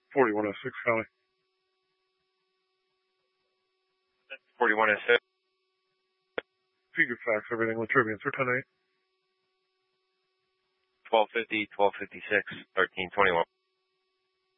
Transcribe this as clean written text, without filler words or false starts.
4106 County. 4106. Figure facts, everything Latrivian, sir, 10-8. 1250, 1256, 1321.